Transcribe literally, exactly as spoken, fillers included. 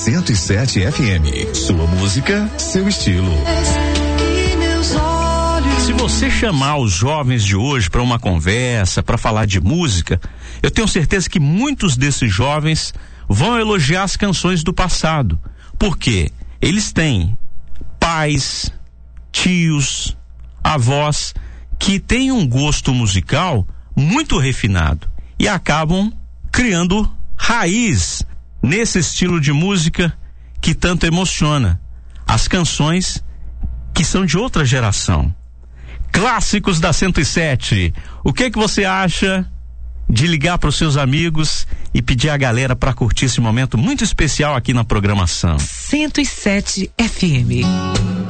cento e sete F M. Sua música, seu estilo. Se você chamar os jovens de hoje para uma conversa, para falar de música, eu tenho certeza que muitos desses jovens vão elogiar as canções do passado. Por quê? Eles têm pais, tios, avós que têm um gosto musical muito refinado e acabam criando raiz nesse estilo de música que tanto emociona. As canções que são de outra geração. Clássicos da cento e sete. O que que você acha de ligar para os seus amigos e pedir a galera para curtir esse momento muito especial aqui na programação? cento e sete F M.